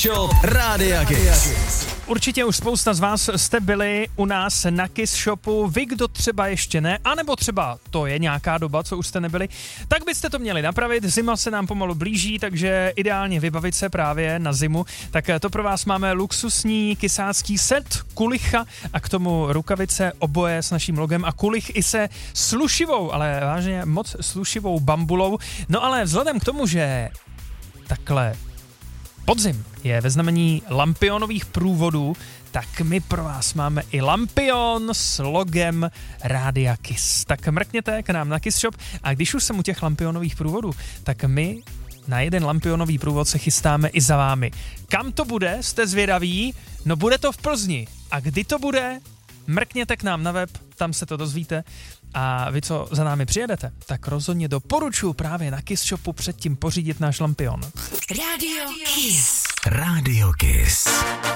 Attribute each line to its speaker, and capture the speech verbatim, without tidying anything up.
Speaker 1: Shop Rádia Kiss.
Speaker 2: Určitě už spousta z vás jste byli u nás na Kiss Shopu, vy kdo třeba ještě ne, anebo třeba to je nějaká doba, co už jste nebyli, tak byste to měli napravit, zima se nám pomalu blíží, takže ideálně vybavit se právě na zimu, tak to pro vás máme luxusní kysácký set, kulicha a k tomu rukavice, oboje s naším logem a kulich i se slušivou, ale vážně moc slušivou bambulou, no ale vzhledem k tomu, že takhle podzim je ve znamení lampionových průvodů, tak my pro vás máme i lampion s logem Rádia Kiss. Tak mrkněte k nám na Kiss Shop a když už jsem u těch lampionových průvodů, tak my na jeden lampionový průvod se chystáme i za vámi. Kam to bude? Jste zvědaví? No bude to v Plzni. A kdy to bude? Mrkněte k nám na web, tam se to dozvíte. A vy, co za námi přijedete, tak rozhodně doporučuji právě na Kiss Shopu předtím pořídit náš lampion.
Speaker 1: Rádio Kiss. Rádio Kiss.